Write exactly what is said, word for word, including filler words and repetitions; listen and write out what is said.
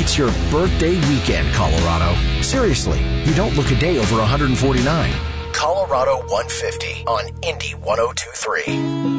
It's your birthday weekend, Colorado. Seriously, you don't look a day over one hundred forty-nine. Colorado one fifty on Indy one oh two three.